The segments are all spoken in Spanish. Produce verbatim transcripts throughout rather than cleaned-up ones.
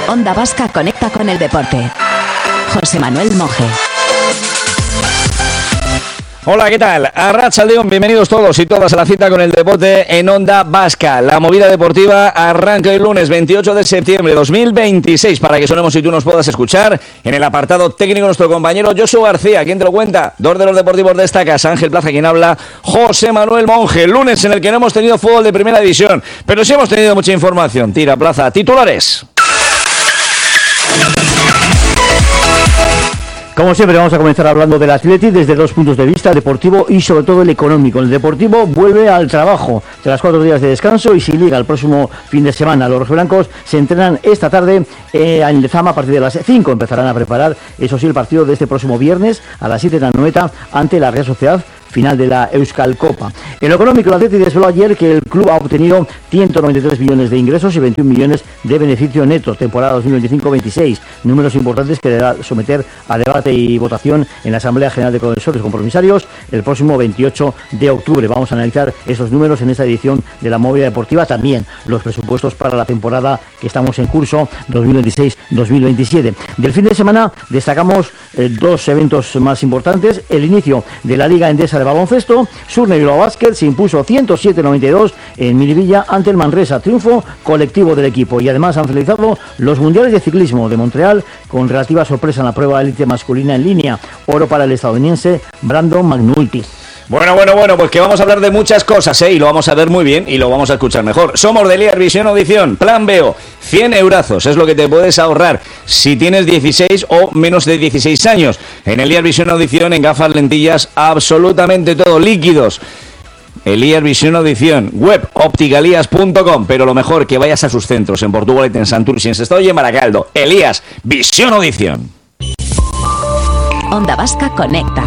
Onda Vasca conecta con el deporte. José Manuel Monge. Hola, ¿qué tal? Arratsaldeon, bienvenidos todos y todas a la cita con el deporte en Onda Vasca. La movida deportiva arranca el lunes veintiocho de septiembre de dos mil veintiséis para que sonemos y tú nos puedas escuchar. En el apartado técnico nuestro compañero Joshua García, ¿quién te lo cuenta? Dos de los deportivos destacas, Ángel Plaza, quien habla, José Manuel Monge. Lunes en el que no hemos tenido fútbol de primera división, pero sí hemos tenido mucha información. Tira, Plaza, titulares. Como siempre, vamos a comenzar hablando del Athletic desde dos puntos de vista, deportivo y sobre todo el económico. El deportivo vuelve al trabajo tras cuatro días de descanso y sin liga el próximo fin de semana. Los rojiblancos se entrenan esta tarde eh, en Lezama a partir de las cinco. Empezarán a preparar, eso sí, el partido de este próximo viernes a las siete de la Anoeta ante la Real Sociedad, final de la Euskal Copa. En lo económico, el Athletic desveló ayer que el club ha obtenido ciento noventa y tres millones de ingresos y veintiún millones de beneficio neto, temporada dos mil veinticinco veintiséis, números importantes que deberá someter a debate y votación en la Asamblea General de Comensales Compromisarios el próximo veintiocho de octubre. Vamos a analizar esos números en esta edición de la Movida Deportiva, también los presupuestos para la temporada que estamos en curso dos mil veintiséis dos mil veintisiete. Del fin de semana destacamos eh, dos eventos más importantes: el inicio de la Liga Endesa de baloncesto. Surne Bilbao Basket se impuso ciento siete a noventa y dos en Miribilla ante el Manresa, triunfo colectivo del equipo. Y además han finalizado los mundiales de ciclismo de Montreal con relativa sorpresa en la prueba élite masculina en línea, oro para el estadounidense Brandon McNulty. Bueno, bueno, bueno, pues que vamos a hablar de muchas cosas, ¿eh? Y lo vamos a ver muy bien y lo vamos a escuchar mejor. Somos de Liar Visión Audición, Plan Veo, cien eurazos, es lo que te puedes ahorrar si tienes dieciséis o menos de dieciséis años. En el Liar Visión Audición, en gafas, lentillas, absolutamente todo, líquidos. Elías Visión Audición, web opticalías punto com, pero lo mejor que vayas a sus centros en Portugal, en Santurce, en Sestao y en Baracaldo. Elías Visión Audición. Onda Vasca conecta.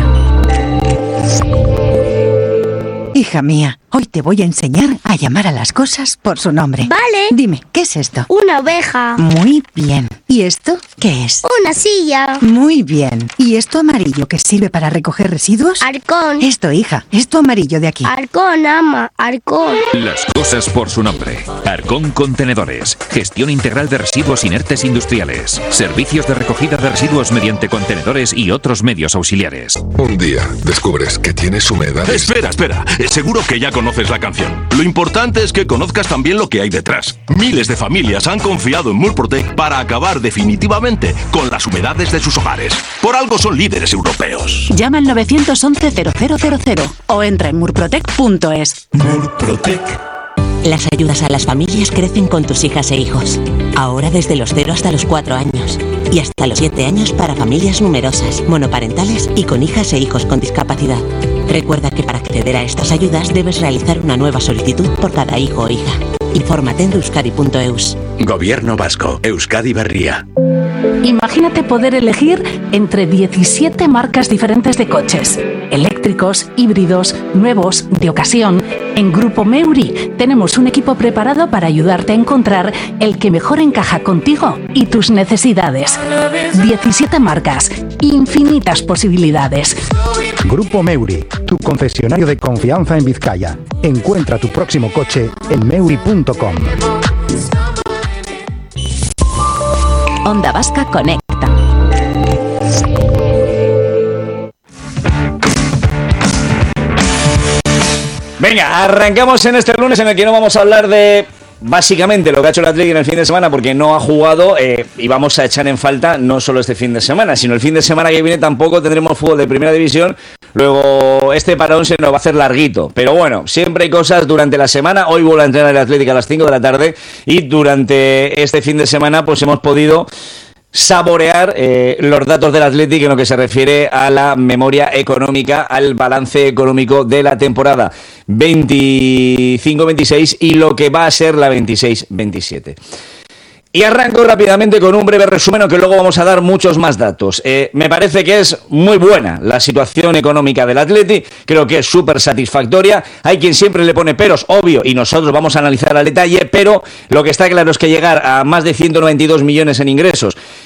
Hija mía, hoy te voy a enseñar a llamar a las cosas por su nombre. Vale. Dime, ¿qué es esto? Una oveja. Muy bien. ¿Y esto qué es? Una silla. Muy bien. ¿Y esto amarillo que sirve para recoger residuos? Arcón. Esto, hija, esto amarillo de aquí. Arcón, ama, Arcón. Las cosas por su nombre. Arcón Contenedores. Gestión integral de residuos inertes industriales. Servicios de recogida de residuos mediante contenedores y otros medios auxiliares. Un día descubres que tienes humedades. Espera, espera. Seguro que ya conoces la canción. Lo importante es que conozcas también lo que hay detrás. Miles de familias han confiado en Murprotec para acabar definitivamente con las humedades de sus hogares. Por algo son líderes europeos. Llama al nueve once cero cero cero cero o entra en murprotec punto es. Murprotec. Las ayudas a las familias crecen con tus hijas e hijos. Ahora desde los cero hasta los cuatro años. Y hasta los siete años para familias numerosas, monoparentales y con hijas e hijos con discapacidad. Recuerda que para acceder a estas ayudas debes realizar una nueva solicitud por cada hijo o hija. Infórmate en euskadi punto eus. Gobierno Vasco, Euskadi Berria. Imagínate poder elegir entre diecisiete marcas diferentes de coches, eléctricos, híbridos, nuevos, de ocasión. En Grupo Meuri tenemos un equipo preparado para ayudarte a encontrar el que mejor encaja contigo y tus necesidades. diecisiete marcas, infinitas posibilidades. Grupo Meuri, tu concesionario de confianza en Vizcaya. Encuentra tu próximo coche en meuri punto com. Onda Vasca conecta. Venga, arrancamos en este lunes en el que no vamos a hablar de básicamente lo que ha hecho el Athletic en el fin de semana, porque no ha jugado, eh, y vamos a echar en falta no solo este fin de semana, sino el fin de semana que viene tampoco tendremos fútbol de primera división. Luego este parón se nos va a hacer larguito, pero bueno, siempre hay cosas durante la semana. Hoy vuelve a entrenar el Athletic a las cinco de la tarde y durante este fin de semana pues hemos podido saborear eh, los datos del Athletic en lo que se refiere a la memoria económica, al balance económico de la temporada veinticinco veintiséis y lo que va a ser la veintiséis veintisiete. Y arranco rápidamente con un breve resumen, que luego vamos a dar muchos más datos. Eh, me parece que es muy buena la situación económica del Athletic, creo que es súper satisfactoria. Hay quien siempre le pone peros, obvio, y nosotros vamos a analizar al detalle, pero lo que está claro es que llegar a más de ciento noventa y dos millones en ingresos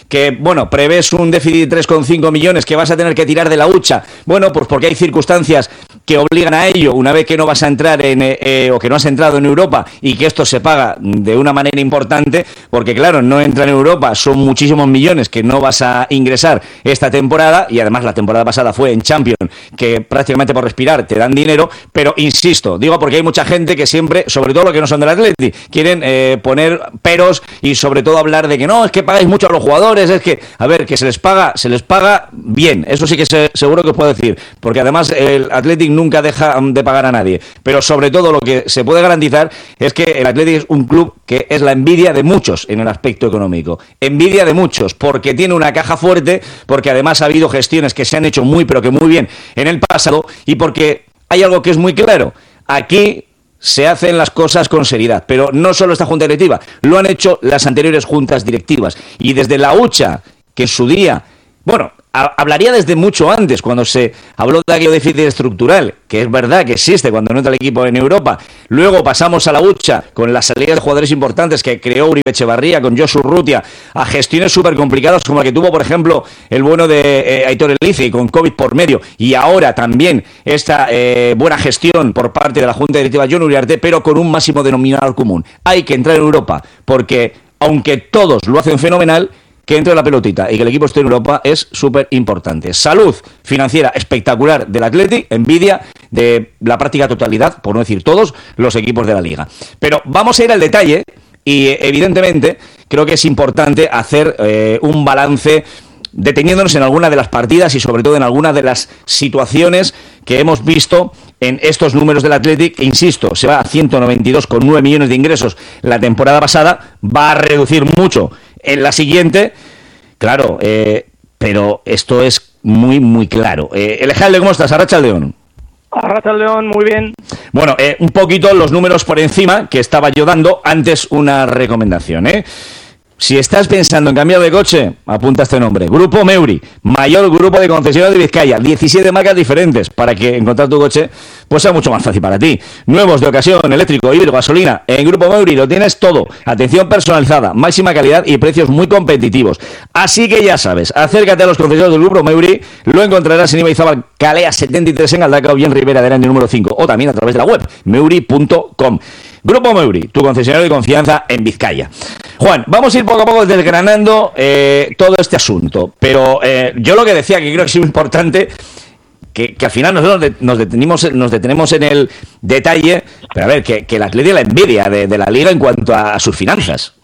que, bueno, prevés un déficit de tres coma cinco millones que vas a tener que tirar de la hucha. Bueno, pues porque hay circunstancias que obligan a ello una vez que no vas a entrar en, eh, o que no has entrado en Europa y que esto se paga de una manera importante, porque claro, no entra en Europa, son muchísimos millones que no vas a ingresar esta temporada, y además la temporada pasada fue en Champions, que prácticamente por respirar te dan dinero, pero insisto, digo porque hay mucha gente que siempre, sobre todo los que no son del Atleti, quieren eh, poner peros y sobre todo hablar de que no, es que pagáis mucho a los jugadores, es que, a ver, que se les paga, se les paga bien, eso sí que se, seguro que os puedo decir, porque además el Athletic nunca deja de pagar a nadie, pero sobre todo lo que se puede garantizar es que el Athletic es un club que es la envidia de muchos en el aspecto económico, envidia de muchos, porque tiene una caja fuerte, porque además ha habido gestiones que se han hecho muy pero que muy bien en el pasado, y porque hay algo que es muy claro, aquí se hacen las cosas con seriedad, pero no solo esta junta directiva, lo han hecho las anteriores juntas directivas, y desde la hucha, que en su día, bueno, hablaría desde mucho antes, cuando se habló de aquello déficit estructural, que es verdad que existe cuando no entra el equipo en Europa. Luego pasamos a la hucha con las salidas de jugadores importantes que creó Uribe Echevarría, con Josu Urrutia, a gestiones súper complicadas como la que tuvo, por ejemplo, el bueno de eh, Aitor Elice, con COVID por medio, y ahora también esta eh, buena gestión por parte de la Junta Directiva Jon Uriarte, pero con un máximo denominador común. Hay que entrar en Europa, porque aunque todos lo hacen fenomenal, que entre la pelotita y que el equipo esté en Europa es súper importante. Salud financiera espectacular del Athletic, envidia de la práctica totalidad, por no decir todos, los equipos de la Liga. Pero vamos a ir al detalle y evidentemente creo que es importante hacer eh, un balance deteniéndonos en alguna de las partidas y sobre todo en alguna de las situaciones que hemos visto en estos números del Athletic. Insisto, se va a ciento noventa y dos coma nueve millones de ingresos la temporada pasada, va a reducir mucho en la siguiente, claro, eh, pero esto es muy, muy claro. Eh, Elejalde, ¿cómo estás? Arratsaldeon. Arratsaldeon, muy bien. Bueno, eh, un poquito los números por encima que estaba yo dando, antes una recomendación, ¿eh? Si estás pensando en cambiar de coche, apunta este nombre. Grupo Meuri, mayor grupo de concesionarios de Vizcaya, diecisiete marcas diferentes, para que encontrar tu coche pues sea mucho más fácil para ti. Nuevos de ocasión, eléctrico, híbrido, gasolina. En Grupo Meuri lo tienes todo. Atención personalizada, máxima calidad y precios muy competitivos. Así que ya sabes, acércate a los concesionarios del Grupo Meuri, lo encontrarás en Ibaizábal Calea setenta y tres en Galdacao y en Ribera de Aranda número cinco, o también a través de la web, meuri punto com. Grupo Meuri, tu concesionario de confianza en Vizcaya. Juan, vamos a ir poco a poco desgranando eh, todo este asunto, pero eh, yo lo que decía, que creo que es muy importante, que, que al final nosotros nos detenimos, nos detenemos en el detalle, pero a ver, que, que el Athletic la envidia de, de la Liga en cuanto a, a sus finanzas.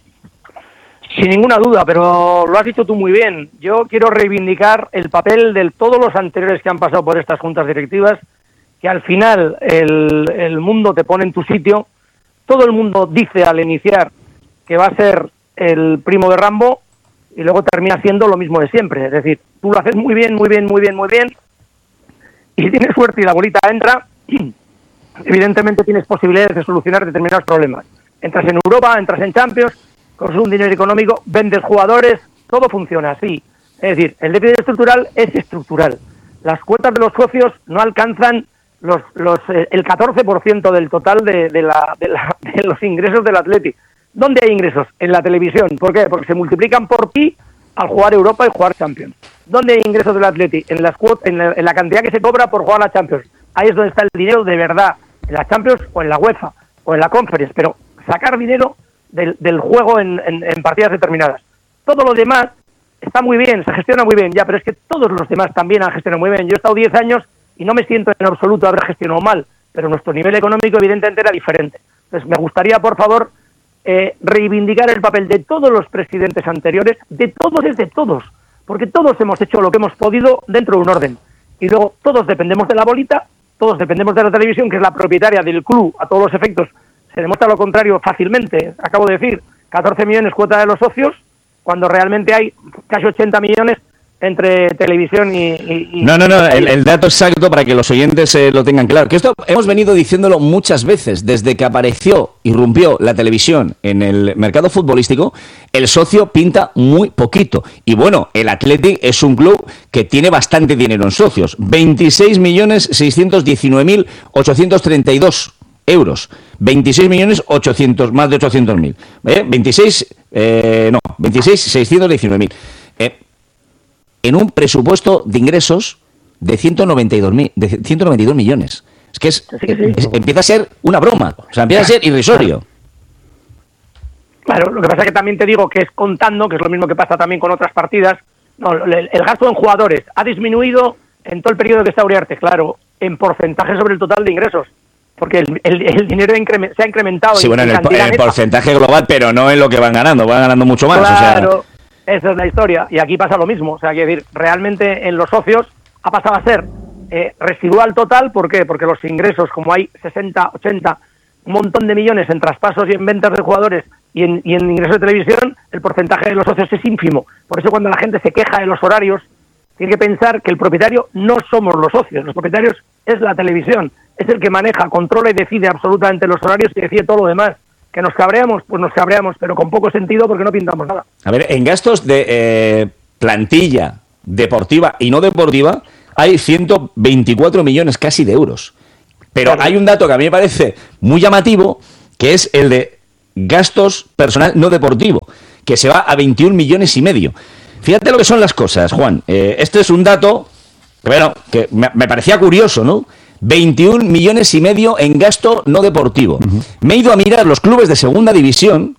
Sin ninguna duda, pero lo has dicho tú muy bien. Yo quiero reivindicar el papel de todos los anteriores que han pasado por estas juntas directivas, que al final el, el mundo te pone en tu sitio. Todo el mundo dice al iniciar que va a ser el primo de Rambo y luego termina siendo lo mismo de siempre. Es decir, tú lo haces muy bien, muy bien, muy bien, muy bien, y si tienes suerte y la bolita entra, evidentemente tienes posibilidades de solucionar determinados problemas. Entras en Europa, entras en Champions, consigues un dinero económico, vendes jugadores, todo funciona así. Es decir, el déficit estructural es estructural. Las cuotas de los socios no alcanzan los, los eh, el catorce por ciento del total de, de, la, de, la, de los ingresos del Athletic. ¿Dónde hay ingresos? En la televisión. ¿Por qué? Porque se multiplican por pi al jugar Europa y jugar Champions. ¿Dónde hay ingresos del Athletic? En, las cuot- en, la, en la cantidad que se cobra por jugar la Champions. Ahí es donde está el dinero de verdad, en la Champions o en la UEFA o en la Conference, pero sacar dinero del, del juego en, en, en partidas determinadas. Todo lo demás está muy bien, se gestiona muy bien, ya, pero es que todos los demás también han gestionado muy bien. Yo he estado diez años y no me siento en absoluto haber gestionado mal, pero nuestro nivel económico evidentemente era diferente. Entonces me gustaría, por favor, eh, reivindicar el papel de todos los presidentes anteriores, de todos es de todos, porque todos hemos hecho lo que hemos podido dentro de un orden. Y luego todos dependemos de la bolita, todos dependemos de la televisión, que es la propietaria del club, a todos los efectos. Se demuestra lo contrario fácilmente. Acabo de decir, catorce millones cuota de los socios, cuando realmente hay casi ochenta millones entre televisión y... y, y no, no, no, el, el dato exacto para que los oyentes eh, lo tengan claro. Que esto hemos venido diciéndolo muchas veces. Desde que apareció, irrumpió la televisión en el mercado futbolístico, el socio pinta muy poquito. Y bueno, el Athletic es un club que tiene bastante dinero en socios. veintiséis millones seiscientos diecinueve mil ochocientos treinta y dos euros. veintiséis millones ochocientos, más de ochocientos mil. ¿Eh? veintiséis, eh, no, veintiséis seiscientos diecinueve mil. eh, en un presupuesto de ingresos de ciento noventa y dos mil, de ciento noventa y dos millones. Es que es, sí, sí. es, empieza a ser una broma, o sea, empieza a ser irrisorio. Claro, lo que pasa es que también te digo que es contando, que es lo mismo que pasa también con otras partidas. No, el, el gasto en jugadores ha disminuido en todo el periodo que está Uriarte, claro, en porcentaje sobre el total de ingresos, porque el, el, el dinero increment, se ha incrementado. Sí, bueno, en el, el porcentaje global, pero no en lo que van ganando, van ganando mucho más. Claro, o sea... esa es la historia, y aquí pasa lo mismo. O sea, quiero decir, realmente en los socios ha pasado a ser eh, residual total. ¿Por qué? Porque los ingresos, como hay sesenta, ochenta, un montón de millones en traspasos y en ventas de jugadores y en, y en ingresos de televisión, el porcentaje de los socios es ínfimo. Por eso cuando la gente se queja de los horarios, tiene que pensar que el propietario no somos los socios, los propietarios es la televisión, es el que maneja, controla y decide absolutamente los horarios y decide todo lo demás. ¿Que nos cabreamos? Pues nos cabreamos, pero con poco sentido porque no pintamos nada. A ver, en gastos de eh, plantilla deportiva y no deportiva hay ciento veinticuatro millones casi de euros. Pero hay un dato que a mí me parece muy llamativo, que es el de gastos personal no deportivo, que se va a veintiún millones y medio. Fíjate lo que son las cosas, Juan. Eh, este es un dato, bueno, que me, me parecía curioso, ¿no? veintiún millones y medio en gasto no deportivo. Uh-huh. Me he ido a mirar los clubes de segunda división,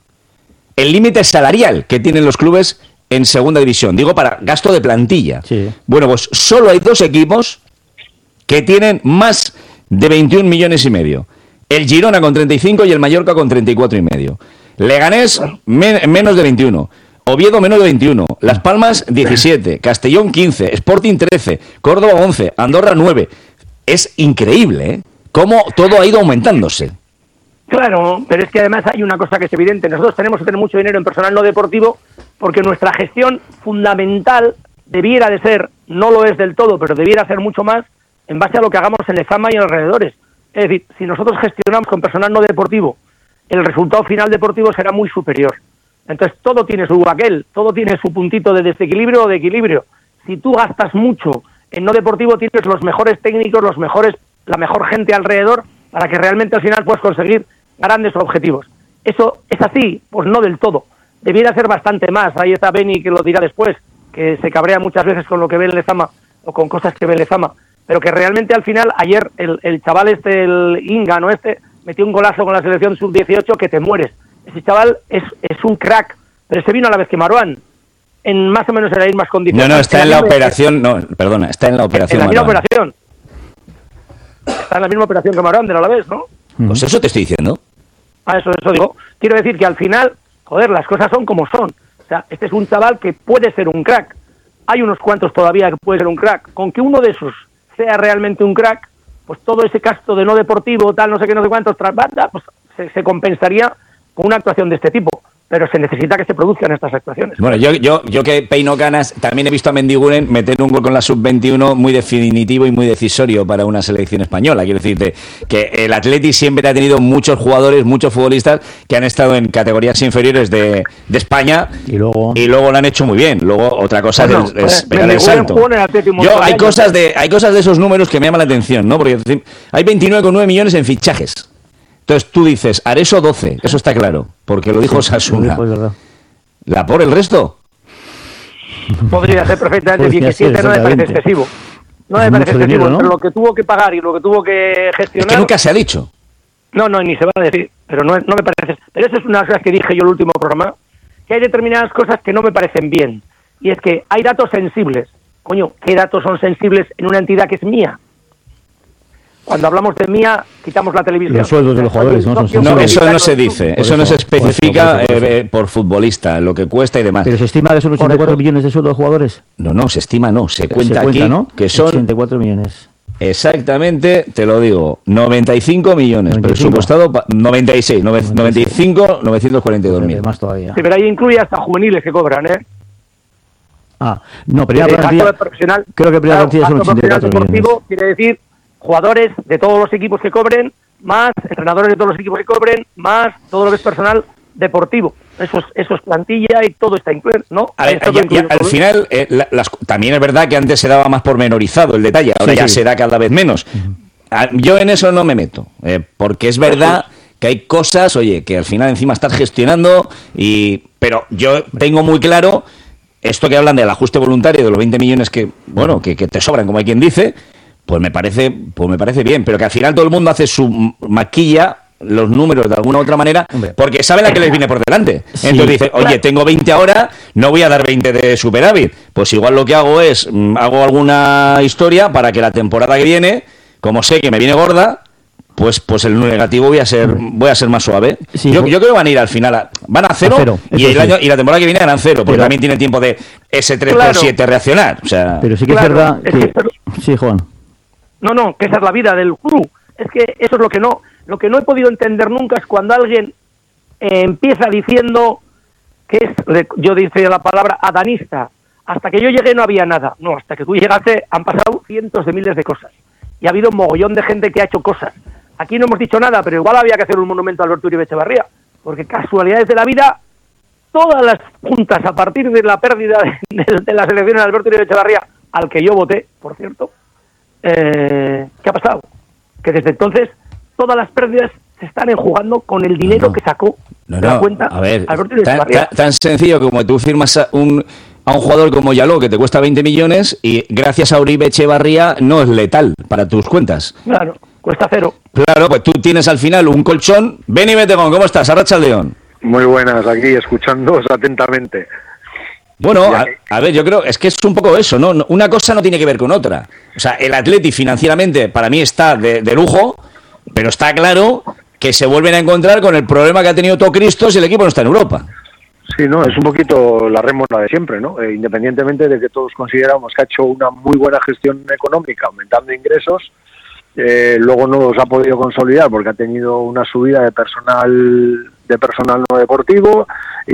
el límite salarial que tienen los clubes en segunda división. Digo, para gasto de plantilla. Sí. Bueno, pues solo hay dos equipos que tienen más de veintiún millones y medio. El Girona con treinta y cinco y el Mallorca con treinta y cuatro y medio. Leganés me, menos de veintiuno. Oviedo menos de veintiuno, Las Palmas diecisiete, Castellón quince, Sporting trece, Córdoba once, Andorra nueve. Es increíble, ¿eh? Cómo todo ha ido aumentándose. Claro, pero es que además hay una cosa que es evidente. Nosotros tenemos que tener mucho dinero en personal no deportivo porque nuestra gestión fundamental debiera de ser, no lo es del todo, pero debiera ser mucho más en base a lo que hagamos en Lezama y en alrededores. Es decir, si nosotros gestionamos con personal no deportivo, el resultado final deportivo será muy superior. Entonces todo tiene su aquel, todo tiene su puntito de desequilibrio o de equilibrio. Si tú gastas mucho en no deportivo, tienes los mejores técnicos, los mejores, la mejor gente alrededor para que realmente al final puedas conseguir grandes objetivos. ¿Eso es así? Pues no del todo. Debiera ser bastante más. Ahí está Beni, que lo dirá después, que se cabrea muchas veces con lo que ve en Lezama o con cosas que ve en Lezama. Pero que realmente al final, ayer el, el chaval este, el Inga, ¿no? Este, metió un golazo con la selección sub dieciocho que te mueres. Ese chaval es, es un crack, pero se vino a la vez que Marouane, en más o menos en las mismas condiciones. No, no, está en la operación, no, perdona, está en la operación. En la misma operación. Está en la misma operación que Marouane del Alavés, ¿no? Pues eso te estoy diciendo. Ah, eso, eso digo. Quiero decir que al final, joder, las cosas son como son. O sea, este es un chaval que puede ser un crack. Hay unos cuantos todavía que puede ser un crack. Con que uno de esos sea realmente un crack, pues todo ese gasto de no deportivo, tal, no sé qué, no sé cuántos, tras banda, pues se, se compensaría con una actuación de este tipo. Pero se necesita que se produzcan estas actuaciones. Bueno, yo yo yo que peino canas, también he visto a Mendiguren meter un gol con la sub veintiuno muy definitivo y muy decisorio para una selección española. Quiero decirte que el Atleti siempre ha tenido muchos jugadores, muchos futbolistas que han estado en categorías inferiores de, de España y luego y luego lo han hecho muy bien. Luego otra cosa bueno, es, es pegar el salto. Yo hay cosas de hay cosas de esos números que me llaman la atención, ¿no? Porque hay veintinueve coma nueve millones en fichajes. Entonces tú dices, Areso doce, eso está claro, porque lo dijo sí, Osasuna. ¿La por el resto? Podría ser perfectamente diecisiete, no me parece excesivo. No me parece excesivo, dinero, ¿no? Pero lo que tuvo que pagar y lo que tuvo que gestionar... Es que nunca se ha dicho. No, no, ni se va a decir, pero no, no me parece... Pero eso es una cosa que dije yo en el último programa, que hay determinadas cosas que no me parecen bien. Y es que hay datos sensibles. Coño, ¿qué datos son sensibles en una entidad que es mía? Cuando hablamos de mía, quitamos la televisión. Los sueldos de los jugadores, ¿no? Son no, eso no se dice, eso no se especifica por, eso, por, eso, por, eso. Eh, por futbolista, lo que cuesta y demás. ¿Pero se estima que son ochenta y cuatro millones de sueldos de jugadores? No, no, se estima no, se cuenta, se cuenta aquí, ¿no? Que son ochenta y cuatro millones. Exactamente, te lo digo, noventa y cinco millones, noventa y cinco. Presupuestado pa, noventa y seis, noventa y cinco, novecientos cuarenta y dos mil. Más todavía. Sí, pero ahí incluye hasta juveniles que cobran, ¿eh? Ah, no, pero ya plantilla, creo que primera plantilla son ochenta y cuatro millones. Quiere decir jugadores de todos los equipos que cobren, más entrenadores de todos los equipos que cobren, más todo lo que es personal deportivo. Eso es, eso es plantilla y todo está incluido, ¿no? A ver, ya, ya, al final, eh, la, las, también es verdad que antes se daba más pormenorizado el detalle, ahora sí, ya sí. se da cada vez menos. Uh-huh. Yo en eso no me meto, eh, porque es verdad que hay cosas, oye, que al final encima estás gestionando, y pero yo tengo muy claro esto que hablan del ajuste voluntario de los veinte millones que, bueno, que, que te sobran, como hay quien dice, pues me parece, pues me parece bien, pero que al final todo el mundo hace su maquilla los números de alguna u otra manera, hombre, porque saben la que les viene por delante. Sí. Entonces dice, oye, tengo veinte ahora, no voy a dar veinte de superávit. Pues igual lo que hago es, mmm, hago alguna historia para que la temporada que viene, como sé que me viene gorda, pues pues el negativo voy a ser voy a ser más suave. Sí, yo, yo creo que van a ir al final, a, van a cero, a cero y el año y la temporada que viene harán cero, porque pero, también tiene tiempo de ese tres por siete reaccionar. O sea, pero sí que claro, es verdad que... Es que... Sí, Juan. No, no, que esa es la vida del club. Es que eso es lo que no... Lo que no he podido entender nunca es cuando alguien eh, empieza diciendo que es, yo dice la palabra adanista, hasta que yo llegué no había nada. No, hasta que tú llegaste han pasado cientos de miles de cosas. Y ha habido un mogollón de gente que ha hecho cosas. Aquí no hemos dicho nada, pero igual había que hacer un monumento a Alberto Uribe Etxebarria, porque casualidades de la vida, todas las juntas a partir de la pérdida de, de, de las elecciones de Alberto Uribe Etxebarria, al que yo voté, por cierto, eh, ¿qué ha pasado? Que desde entonces todas las pérdidas se están enjugando con el dinero no, que sacó no, de la no, cuenta a ver, Alberto tan, tan, tan sencillo como tú firmas a un, a un jugador como Yaló que te cuesta veinte millones y gracias a Uribe Etxebarria no es letal para tus cuentas. Claro, cuesta cero. Claro, pues tú tienes al final un colchón. Beni Betegón, ¿cómo estás? Arratsaldeon. Muy buenas, aquí escuchándoos atentamente. Bueno, a, a ver, yo creo, es que es un poco eso, ¿no? Una cosa no tiene que ver con otra. O sea, el Atleti financieramente para mí está de, de lujo, pero está claro que se vuelven a encontrar con el problema que ha tenido todo Cristo si el equipo no está en Europa. Sí, no, es un poquito la rémora de siempre, ¿no? Eh, independientemente de que todos consideramos que ha hecho una muy buena gestión económica, aumentando ingresos, eh, luego no los ha podido consolidar porque ha tenido una subida de personal de personal no deportivo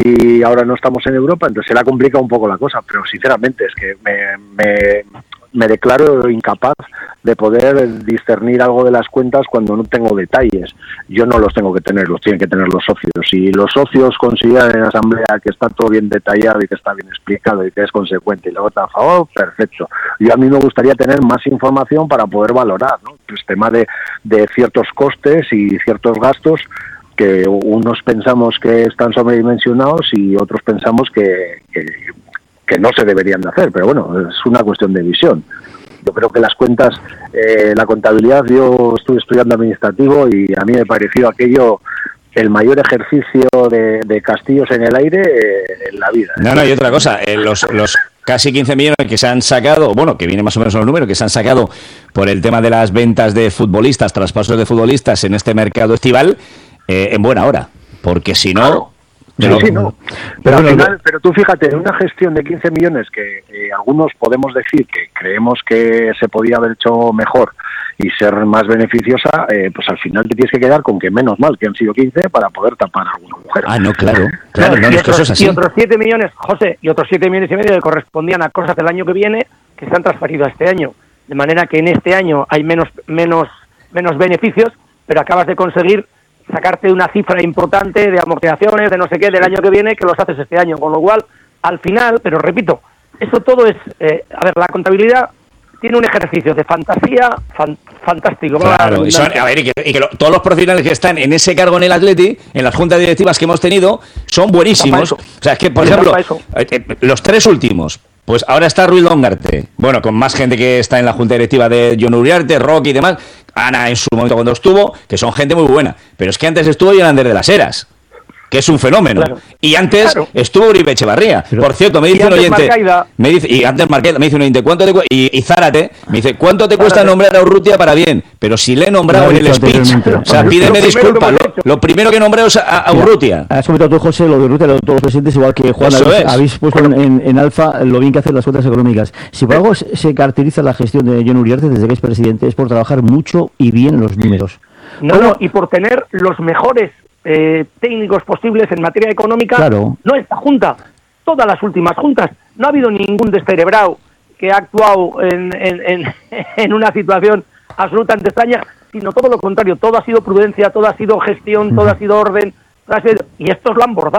y ahora no estamos en Europa, entonces se le ha complicado un poco la cosa, pero sinceramente es que me, me, me declaro incapaz de poder discernir algo de las cuentas cuando no tengo detalles. Yo no los tengo que tener, los tienen que tener los socios. Si los socios consideran en la asamblea que está todo bien detallado y que está bien explicado y que es consecuente y luego está a favor, perfecto. Yo a mí me gustaría tener más información para poder valorar, ¿no? Pues tema de, de ciertos costes y ciertos gastos que unos pensamos que están sobredimensionados y otros pensamos que, que, que no se deberían de hacer, pero bueno, es una cuestión de visión. Yo creo que las cuentas, eh, la contabilidad, yo estuve estudiando administrativo y a mí me pareció aquello el mayor ejercicio de, de castillos en el aire eh, en la vida. No, no, y otra cosa, eh, los, los casi quince millones que se han sacado, bueno, que viene más o menos los números, que se han sacado por el tema de las ventas de futbolistas, traspasos de futbolistas en este mercado estival, eh, en buena hora, porque si no... Claro. Pero, sí, sí, no. Pero, al final, pero tú fíjate, en una gestión de quince millones que eh, algunos podemos decir que creemos que se podía haber hecho mejor y ser más beneficiosa, eh, pues al final te tienes que quedar con que menos mal que han sido quince para poder tapar a alguna mujer. Ah, no, claro. claro, claro no, y, es que otros, eso es así. y otros siete millones, José, y otros siete millones y medio que correspondían a cosas del año que viene que se han transferido a este año. De manera que en este año hay menos, menos, menos beneficios, pero acabas de conseguir sacarte una cifra importante de amortizaciones, de no sé qué, del año que viene, que los haces este año. Con lo cual, al final, pero repito, eso todo es... Eh, a ver, la contabilidad tiene un ejercicio de fantasía fan, fantástico. Claro, y, son, a ver, y que, y que lo, todos los profesionales que están en ese cargo en el Atleti, en las juntas directivas que hemos tenido, son buenísimos. O sea, es que, por ejemplo, eh, los tres últimos... Pues ahora está Ruiz Longarte, bueno, con más gente que está en la junta directiva de Jon Uriarte, Rocky y demás, Ana en su momento cuando estuvo, que son gente muy buena, pero es que antes estuvo Yolander de las Heras, que es un fenómeno, claro. y antes claro. estuvo Uribe Etxebarria. Pero, por cierto, me dice un oyente, me dice, y antes Marqueda, me dice un oyente, ¿cuánto te y, y Zárate, me dice, ¿cuánto te cuesta Zárate. nombrar a Urrutia para bien? Pero si le he nombrado en el speech, o sea, pídeme disculpas, lo, lo primero que nombré es a, a Urrutia. Has comentado tú, José, lo de Urrutia, lo de todos los presidentes, igual que Juan, habéis, habéis puesto en, en, en alfa lo bien que hacen las cuentas económicas. Si por algo se caracteriza la gestión de Jon Uriarte desde que es presidente, es por trabajar mucho y bien los números. No, no, y por tener los mejores Eh, técnicos posibles en materia económica, claro. no esta junta, todas las últimas juntas, no ha habido ningún descerebrado que ha actuado en, en, en, en una situación absolutamente extraña, sino todo lo contrario, todo ha sido prudencia, todo ha sido gestión, todo ha sido orden, todo ha sido, y estos lo han bordado.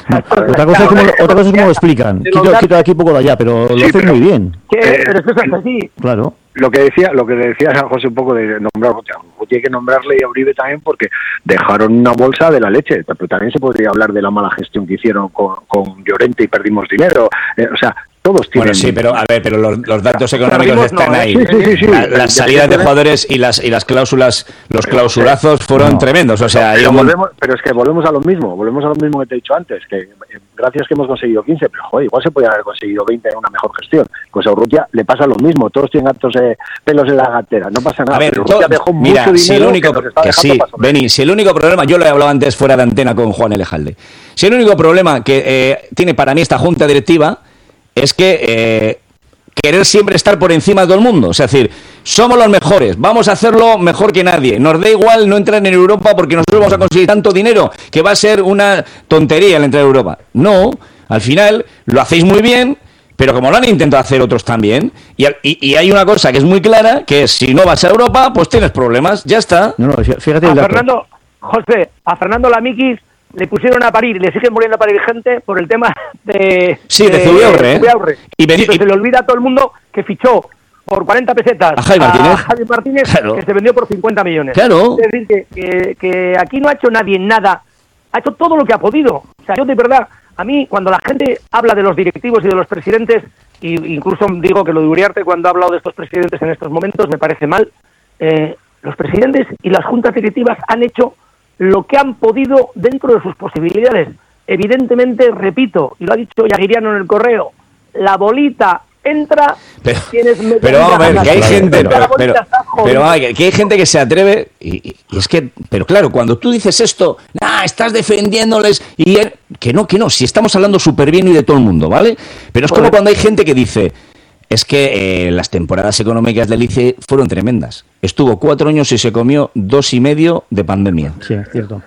Otra cosa es como, otra cosa es como lo explican. Quito, quito de aquí, poco de allá, pero lo Sí, hacen pero- muy bien. ¿Qué? Pero esto es así. Claro. Lo que decía, lo que decía San José un poco de nombrar, o sea, tiene que nombrarle y a Uribe también porque dejaron una bolsa de la leche, pero también se podría hablar de la mala gestión que hicieron con, con Llorente y perdimos dinero, eh, o sea, todos tienen... Bueno, sí, pero a ver, pero los, los datos económicos Perdimos, están no, ¿eh? ahí. Sí, sí, sí, sí. La- las Ya salidas de tienen- jugadores y las y las cláusulas, los clausurazos fueron No. tremendos. O sea, hay pero, un mon- volvemos, pero es que volvemos a lo mismo, volvemos a lo mismo que te he dicho antes, que eh, gracias que hemos conseguido quince, pero joder, igual se podían haber conseguido veinte en una mejor gestión. Pues a Urrutia le pasa lo mismo, todos tienen gatos eh, pelos en la gatera, no pasa nada. A ver, pero todo- Urrutia dejó mira, mucho si el dinero único que nos está que dejando sí, para sobrevivir. Beni, si el único problema, yo lo he hablado antes fuera de antena con Juan Elejalde. Si el único problema que eh, tiene para mí esta junta directiva es que eh, querer siempre estar por encima de todo el mundo, o sea, es decir, somos los mejores, vamos a hacerlo mejor que nadie, nos da igual no entrar en Europa porque nosotros vamos a conseguir tanto dinero que va a ser una tontería el entrar en Europa. No, al final lo hacéis muy bien, pero como lo han intentado hacer otros también, y, al- y, y hay una cosa que es muy clara, que es si no vas a Europa, pues tienes problemas, ya está. No, no, fíjate A el dato. Fernando, José, a Fernando Lamiquis le pusieron a parir, le siguen poniendo a parir gente por el tema de... Sí, de Zubiaurre, ¿eh? Zubiaurre. Y veni- Sí, pero y- se le olvida a todo el mundo que fichó por cuarenta pesetas A Javi Martínez. Javi Martínez, Claro. que se vendió por cincuenta millones. Claro. Es decir, que, que, que aquí no ha hecho nadie nada, ha hecho todo lo que ha podido. O sea, yo de verdad, a mí cuando la gente habla de los directivos y de los presidentes, y incluso digo que lo de Uriarte cuando ha hablado de estos presidentes en estos momentos me parece mal, eh, los presidentes y las juntas directivas han hecho lo que han podido dentro de sus posibilidades. Evidentemente, repito, y lo ha dicho Yaguiriano en el correo, la bolita entra, Pero, tienes pero vamos a ver, que hay La gente, pero, bolita pero, está jodida. pero vamos a ver, que hay gente que se atreve y, y- y es que, pero claro, cuando tú dices esto, ah, estás defendiéndoles y él- que no, que no, si estamos hablando súper bien y de todo el mundo, ¿vale? Pero es como cuando hay gente que dice, es que eh, las temporadas económicas del I C E fueron tremendas. Estuvo cuatro años y se comió dos y medio de pandemia. Sí, es cierto.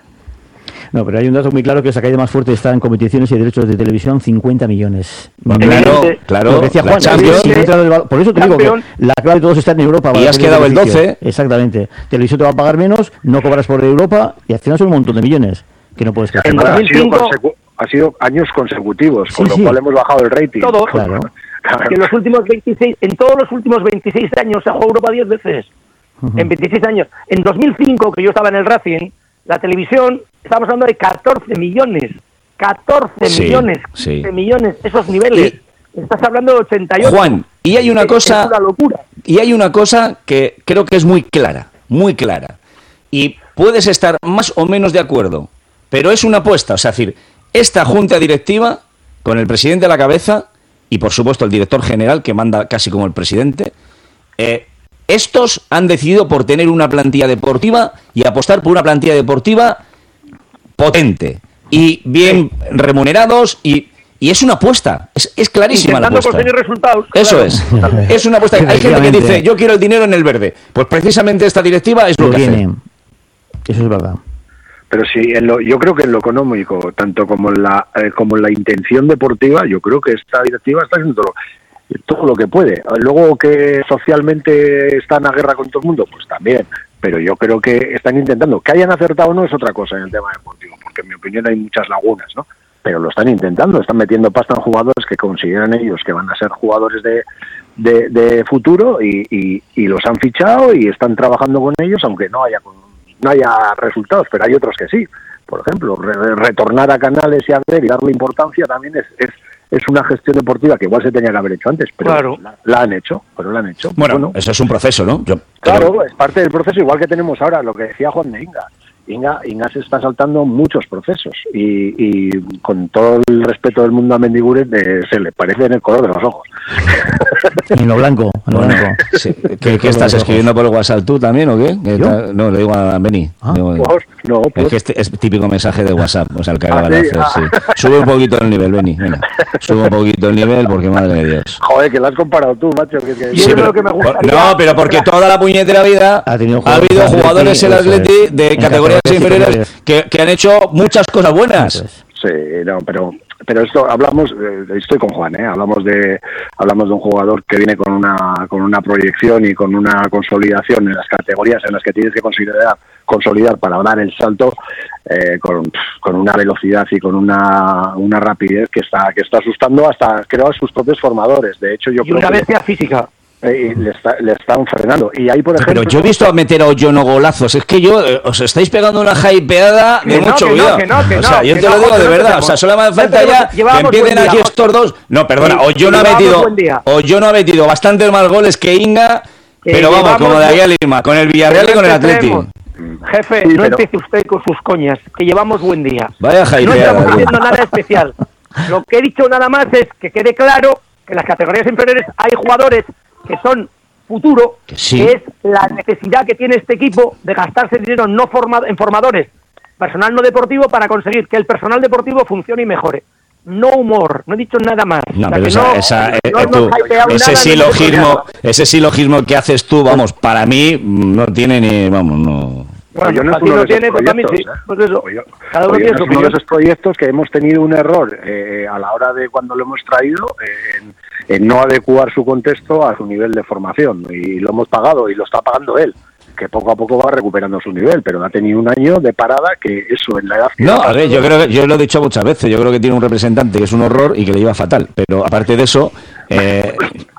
No, pero hay un dato muy claro que esa caída más fuerte está en competiciones y derechos de televisión, cincuenta millones. Claro, claro, Lo que decía la Juan, Champions. si no entra el val- por eso te digo Campeón. que la clave de todos está en Europa. Y para has tener quedado el beneficio. doce. Exactamente. Televisión te va a pagar menos, no cobras por Europa y al final son un montón de millones que no puedes crecer. En Ahora, ha, sido dos mil cinco consecu- ha sido años consecutivos, con Sí, lo sí. cual hemos bajado el rating. Todo. Claro. que en los últimos veintiséis, en todos los últimos veintiséis años se ha jugado Europa diez veces. En veintiséis años. En dos mil cinco, que yo estaba en el Racing, la televisión, estábamos hablando de catorce millones. catorce Sí, millones. sí. quince millones, esos niveles. Estás hablando de ochenta y ocho. Juan, y hay una Es- cosa- Es una locura. Y hay una cosa que creo que es muy clara, muy clara. Y puedes estar más o menos de acuerdo, pero es una apuesta. O sea, es decir, esta junta directiva, con el presidente a la cabeza, y por supuesto el director general, que manda casi como el presidente, eh, estos han decidido por tener una plantilla deportiva y apostar por una plantilla deportiva potente y bien remunerados y... Y es una apuesta, es, es clarísima la Intentando apuesta. conseguir resultados. Eso claro. es, es una apuesta. Hay gente que Efectivamente. dice, yo quiero el dinero en el verde. Pues precisamente esta directiva es lo Lo que hace. tiene. Eso es verdad. Pero sí, en lo, yo creo que en lo económico, tanto como en la eh, como en la intención deportiva, yo creo que esta directiva está haciendo todo, todo lo que puede. Luego que socialmente están a guerra con todo el mundo, pues también. Pero yo creo que están intentando. Que hayan acertado o no es otra cosa en el tema deportivo, porque en mi opinión hay muchas lagunas, ¿no? Pero lo están intentando, están metiendo pasta en jugadores que consideran ellos que van a ser jugadores de, de, de futuro y, y, y los han fichado y están trabajando con ellos, aunque no haya no haya resultados, pero hay otros que sí. Por ejemplo, re- retornar a Canales y a ver y darle importancia también es, es, es una gestión deportiva que igual se tenía que haber hecho antes, pero Claro. la, la han hecho, pero la han hecho. Bueno, eso es un proceso, ¿no? Yo Claro, creo- es parte del proceso, igual que tenemos ahora, lo que decía Juan de Inga. Inga, Inga se está saltando muchos procesos y, y con todo el respeto del mundo a Mendiguren eh, se le parece en el color de los ojos. En lo blanco, en lo Bueno, blanco. sí. ¿Qué, qué estás escribiendo por WhatsApp tú también o qué? ¿Qué ¿Yo? tal? No, le digo a Beni. Digo, Pues, no, es pues, que este es típico mensaje de WhatsApp, o sea, el que acaba Ah, de sí, hacer, ah. sí. Sube un poquito el nivel, Beni, venga. Sube un poquito el nivel porque madre de Dios. joder, que lo has comparado tú, macho. Que, que- Yo Sí, creo pero- que me gustaría- no, pero porque toda la puñetera vida Ha ha, tenido habido jugadores jugadores en el Atleti, Atleti eso de es. En categorías categorías inferiores inferiores. que, que han hecho muchas cosas buenas. Eso es. Sí, no, pero pero esto hablamos, eh, estoy con Juan, ¿eh? hablamos de hablamos de un jugador que viene con una con una proyección y con una consolidación en las categorías en las que tienes que considerar consolidar para dar el salto eh, con, con una velocidad y con una, una rapidez que está que está asustando hasta creo a sus propios formadores. De hecho yo y creo una que bestia física. Eh, y le, está, le están frenando. Y ahí, por ejemplo... Pero yo he visto a meter a Oyono golazos. Es que yo eh, os estáis pegando una hypeada de Que no, mucho que no, cuidado. que no, que o sea, no, yo que te no, lo digo José, de no te verdad. tenemos. O sea, solo me hace No falta tenemos- ya que llevamos empiecen buen día, aquí José. estos dos. No, perdona, Sí, Oyono ha llevamos metido buen día. Oyono ha metido bastantes más goles que Inga, Que pero vamos, llevamos como de ahí a buen- Lima, con el Villarreal Que y con el no Atleti. empecemos. Jefe, Sí, no pero- empiece usted con sus coñas, que llevamos buen día. Vaya No hypeada. estamos tío. haciendo nada especial. Lo que he dicho nada más es que quede claro que en las categorías inferiores hay jugadores que son futuro, Que sí. que es la necesidad que tiene este equipo de gastarse dinero no forma- en formadores, personal no deportivo, para conseguir que el personal deportivo funcione y mejore. No humor, no he dicho nada más. No, O sea, pero que esa, no- esa, eh, no eh, hemos tú, hypeado ese nada, silogismo, ni ese silogismo que haces tú, vamos, para mí no tiene ni, vamos, no. Bueno, Oyono es así uno lo de esos tiene, pues a mí sí. proyectos, ¿eh? Pues eso, Oyo- cada uno Oyono tiene es su uno de opinión. esos proyectos que hemos tenido un error eh, a la hora de cuando lo hemos traído eh, en, en no adecuar su contexto a su nivel de formación, y lo hemos pagado y lo está pagando él, que poco a poco va recuperando su nivel, pero ha tenido un año de parada que eso en la edad que No, ha a ver, yo pasado- creo que yo lo he dicho muchas veces, yo creo que tiene un representante que es un horror y que le lleva fatal, pero aparte de eso, eh,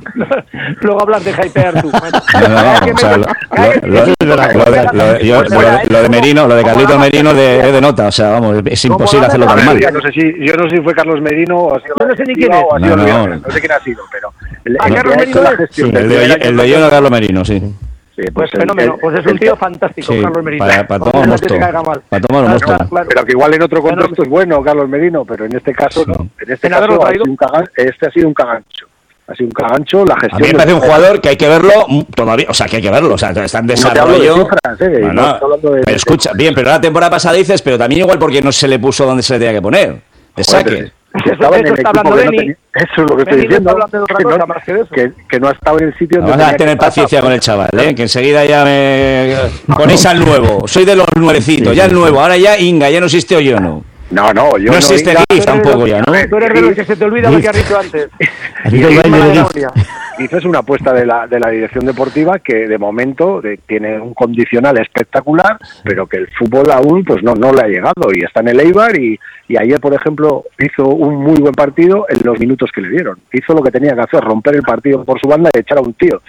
Luego hablas de hypear tú. no, no, no, o sea, lo, lo- lo- lo de- lo de- yo- lo de- lo de Merino, lo de Carlito Merino de, es de nota, o sea, vamos, es imposible hacerlo tan mal. Yo no sé si yo no sé si fue Carlos Merino o ha sido Yo no la sé ni directiva quién es. o ha sido No, el no. Villarreal, no sé quién ha sido, pero el, Ah, el Carlos que ha hecho Merino la es. gestión Sí, del el de, primer año el de Yono Carlos Merino, sí. Sí, Pues el- fenómeno, el- pues es un el- tío fantástico, Sí, Carlos Merino. para, para tomar Ojalá mosto, que te caiga mal. para tomar Claro, mosto. claro, claro. pero que igual en otro Fenómeno. contexto es bueno Carlos Merino, pero en este caso no. En este En haberlo caso ha traído. sido un cagan- este ha sido un cagancho. Ha sido un cagancho la A gestión. mí me parece del- un jugador que hay que verlo mm, todavía, o sea, que hay que verlo, o sea, está en No te hablo de desarrollo. cifras, eh, No, no no, estoy hablando de- pero escucha, bien, pero la temporada pasada dices, pero también igual porque no se le puso donde se le tenía que poner, de Joder, saque. pero Eso- estaba en eso el está equipo hablando que no Beni. tenía- Eso es lo que estoy Beni está diciendo. hablando de otra que cosa no- más que de eso. que, que no ha estado en el sitio donde Vamos a tenía tener que estar. paciencia con el chaval, ¿eh? Que enseguida ya me ponéis al nuevo. Soy de los nuevecitos, ya el nuevo. Ahora ya Inga, ya no existe Oyono. No, no, yo No existe Inga- GIF tampoco ya, ¿no? Tú eres de los que se te olvida lo que has dicho antes. Aquí está el baile Mala de GIF. memoria. GIF es una apuesta de la, de la dirección deportiva que de momento de- tiene un condicional espectacular, pero que el fútbol aún pues no, no le ha llegado y está en el Eibar y, y ayer, por ejemplo, hizo un muy buen partido en los minutos que le dieron. Hizo lo que tenía que hacer, romper el partido por su banda y echar a un tío.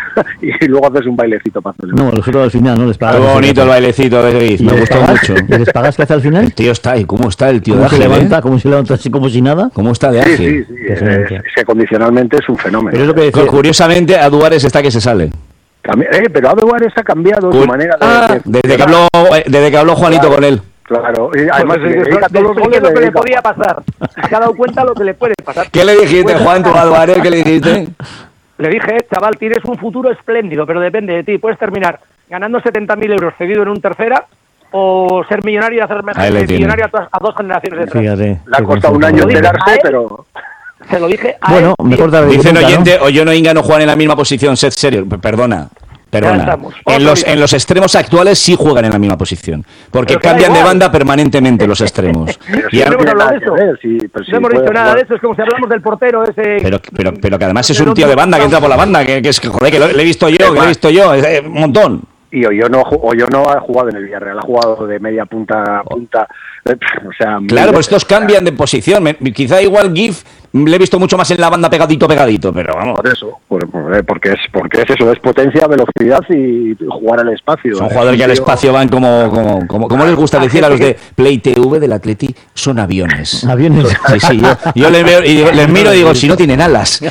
Y luego haces un bailecito para hacerlo. No, nosotros al final no les pagas. Algo bonito el bailecito de Gris, ¿Y me les gustó pagas? mucho. ¿Y les pagas qué hace al final? El tío está ahí, ¿cómo está el tío de ¿Cómo se ágil, levanta? eh? ¿Cómo se levanta así como si nada? ¿Cómo está de Sí, ágil? sí, sí. Qué Es, diferencia. es que condicionalmente es un fenómeno. Pero es lo que decía- Curiosamente, a Duárez está que se sale. Cambi- eh, pero Aduares ha cambiado su Cur- manera de... Ah, de- desde que habló, eh, desde que habló Juanito Claro. con él. Claro, y además Pues le eso, dedica todos los después goles, de lo que le dedica- podía pasar. Se ha dado cuenta lo que le puede pasar. ¿Qué le dijiste, Pues- Juan, tú a Duárez? ¿Qué le dijiste? Le dije, chaval, tienes un futuro espléndido, pero depende de ti. Puedes terminar ganando setenta mil euros cedido en un tercera o ser millonario y hacer Ahí le tiene. millonario a, todas- a dos generaciones detrás. Fíjate. Le ha qué costado un concepto. año Lo dije enterarse, a él. pero... Se lo dije a Bueno, él. mejor tarde que Dice un nunca, ¿no? oyente, Oyono e Inga no juegan en la misma posición, sed serio. P- Perdona, Ya perdona. estamos. En los, Otro en los extremos actuales sí juegan en la misma posición, porque Pero que da cambian de igual. banda permanentemente los extremos. pero Y si ahora- hemos no tiene hablado nada de que eso. ver, sí, pero No sí hemos puede dicho nada jugar. de eso. Es como si hablamos del portero ese... pero, pero, pero que además es Pero un tío de banda que entra por la no- banda, que, que es que, joder, que lo, le he visto yo, que lo he visto yo, es, eh, un montón. Y Oyono, Oyono ha jugado en el Villarreal, ha jugado de media punta a punta, eh, o sea... mil Claro, pues veces, estos cambian de posición. Me- quizá igual GIF le he visto mucho más en la banda pegadito, pegadito, pero vamos. Por eso, por- por- eh, porque es porque es eso, es potencia, velocidad y jugar al espacio. Son Eh, jugadores que al tío- espacio van como, como, como, como les gusta decir a los de Play T V del Atleti, son aviones. Aviones. Sí, sí, yo, yo les, veo, y les miro y digo, si no tienen alas.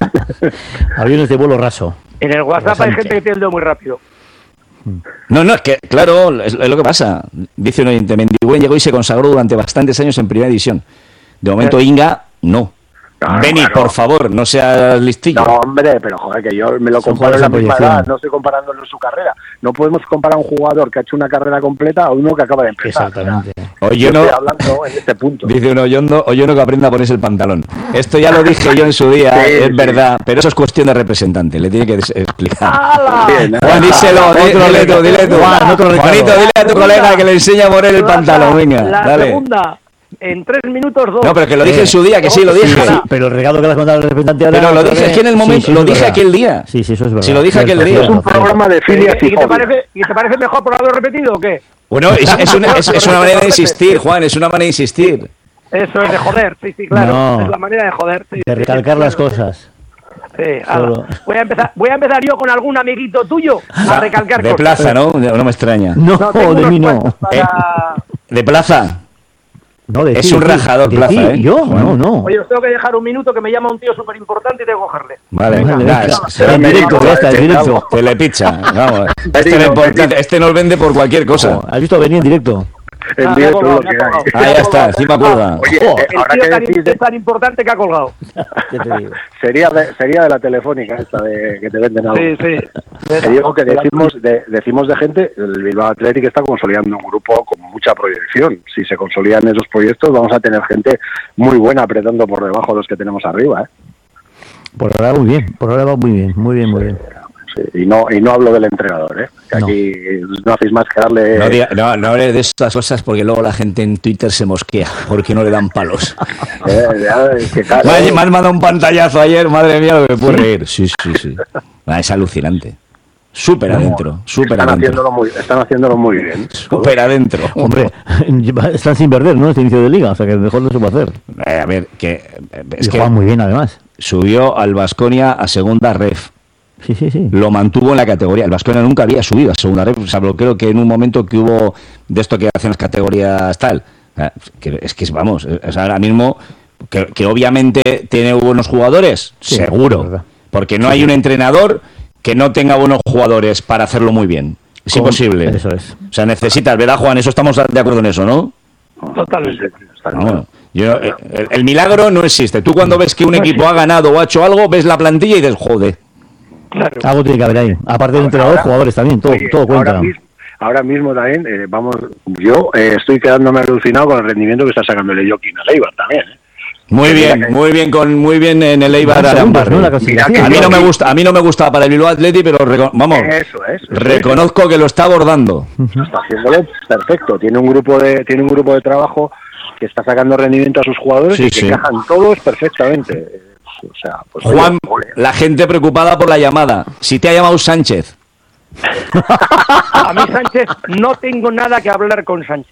Aviones de vuelo raso. En el WhatsApp hay gente que tiene el dedo muy rápido. No, no, es que, claro, es, es lo que pasa. Dice un oyente, Mendigüen llegó y se consagró durante bastantes años en Primera División. De momento, Inga, no. Claro, Beni, claro. por favor, no seas listillo. No, hombre, pero joder, que yo me lo Son comparo en la jugadores misma en proyección. edad, no estoy comparándolo en su carrera. No podemos comparar a un jugador que ha hecho una carrera completa a uno que acaba de empezar. Exactamente. Oye, Yo no, estoy hablando en este punto. dice un Oyondo, Oyono que aprenda a ponerse el pantalón. Esto ya lo dije yo en su día, Sí, es sí. verdad, pero eso es cuestión de representante, le tiene que des- explicar. ¡Hala! Bien, ¿eh? Juan, díselo, di- Otro dile tú, dile tú. Juan, otro Ricardo. Juanito, dile a tu colega que le enseñe a poner el La- pantalón, venga, La dale. segunda, en tres minutos dos. No, pero que lo dije en su día, que sí, lo dije. Sí, sí, pero el regalo que le has contado al representante ahora... Pero lo dije aquí en el momento, sí, sí, lo es dije verdad. aquel día. Sí, sí, eso es verdad. Si lo dije aquel Cierto, día. Es un programa de filias ¿Y, y y, te fobias. parece, ¿Y te parece mejor por haberlo repetido o qué? Bueno, es, es, una, es, es una manera de insistir, Juan, es una manera de insistir. Eso es de joder, sí, sí, claro. No. Es la manera de joder. Sí, De sí, recalcar sí, las claro. cosas. Sí, ala. Solo. voy, a empezar, voy a empezar yo con algún amiguito tuyo a recalcar De cosas. plaza, ¿no? No me extraña. No, tengo de unos mí no. cuantos para- De plaza. No, de Es ti, un de ti, rajador, de Plaza, ti, ¿eh? Yo, no, no. Oye, os tengo que dejar un minuto que me llama un tío súper importante y tengo que cogerle. Vale, Vale, venga, venga. será En directo, ya está, en directo. Telepizza, vamos. Este, le importa- este nos vende por cualquier cosa. ¿Has visto venir en directo? En Ah, directo me ha lo colgado, que me ha hay. colgado. Ah, ya está, encima cuelga. Oye, Ojo. eh, El ahora tío que tan, decís es de- tan importante que ha colgado. ¿Qué te digo? sería de, sería de la telefónica esta de que te venden algo. Sí, sí. Te digo que decimos de, decimos de gente, el Bilbao Athletic está consolidando un grupo con mucha proyección. Si se consolidan esos proyectos, vamos a tener gente muy buena apretando por debajo de los que tenemos arriba, ¿eh? Por ahora muy bien, por ahora va muy bien, muy bien, muy bien. Sí, y no y no hablo del entrenador, ¿eh? Que No. aquí no hacéis más que darle... No, diga- no, no hables de estas cosas porque luego la gente en Twitter se mosquea porque no le dan palos. Eh, ya, es que claro, Me ha- me has mandado un pantallazo ayer, madre mía, lo que me puedo reír. Sí, sí, sí. Ah, es alucinante. Súper adentro, súper están adentro. haciéndolo muy, están haciéndolo muy bien. Súper adentro. Hombre, están sin perder, ¿no? Este inicio de liga, o sea que mejor no se puede hacer. Eh, a ver, que eh, es Y que juegan muy bien, además. subió al Baskonia a segunda ref. Sí, sí, sí. Lo mantuvo en la categoría. El Baskonia nunca había subido a segunda ref. O sea, lo creo que en un momento que hubo de esto que hacen las categorías tal. O sea, que es que vamos, o sea, ahora mismo que, que obviamente tiene buenos jugadores, Sí, es seguro. verdad. Porque no hay un entrenador que no tenga buenos jugadores para hacerlo muy bien. Es Con- imposible. Eso es. O sea, necesitas, ¿verdad, Juan? Eso estamos de acuerdo en eso, ¿no? Totalmente. Vamos, yo, eh, el, el milagro no existe. Tú cuando ves que un equipo ha ganado o ha hecho algo, ves la plantilla y dices, joder. Claro. Algo tiene que haber ahí. Aparte del entrenador, Ahora- jugadores también, todo, Oye, todo cuenta. Ahora mismo, ahora mismo también, eh, vamos, yo eh, estoy quedándome alucinado con el rendimiento que está sacando el Joaquín al Eibar también, ¿eh? Muy bien, muy bien, con muy bien en el Eibar. Van segundos, Arambarri. ¿no? La a clasificación. mí no me gusta, a mí no me gusta para el Bilbao Athletic, pero reco- vamos, Eso es. eso reconozco que lo está abordando. es. Está haciéndolo perfecto. Tiene un grupo de, tiene un grupo de trabajo que está sacando rendimiento a sus jugadores Sí, y que sí. encajan todos perfectamente. Eh, O sea, pues Juan, oye, la gente preocupada por la llamada. Si te ha llamado Sánchez, A mí Sánchez, no tengo nada que hablar con Sánchez.